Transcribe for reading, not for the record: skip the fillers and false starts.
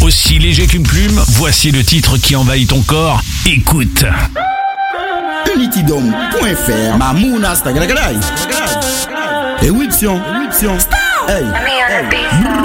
Aussi léger qu'une plume, voici le titre qui envahit ton corps. Écoute. Unitydom.fr Mamouna Stagragadai. Éwiction. Hey.